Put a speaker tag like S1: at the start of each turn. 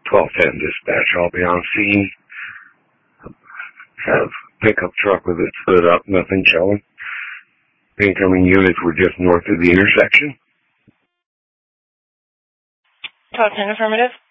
S1: 1210 dispatch. I'll be on scene. Have pickup truck with its hood up, nothing showing. Incoming units were just north of the intersection.
S2: 1210 affirmative.